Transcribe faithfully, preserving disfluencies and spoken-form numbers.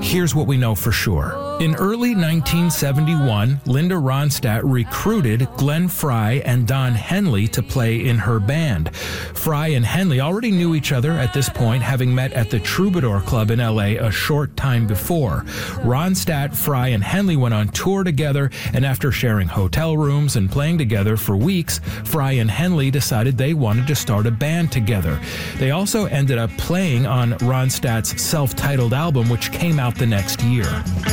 here's what we know for sure. In early nineteen seventy-one, Linda Ronstadt recruited Glenn Frey and Don Henley to play in her band. Frey and Henley already knew each other at this point, having met at the Troubadour Club in L A a short time before. Ronstadt, Frey, and Henley went on tour together, and after sharing hotel rooms and playing together for weeks, Frey and Henley decided they wanted to start a band together. They also ended up playing on Ronstadt's self-titled album, which came out the next year.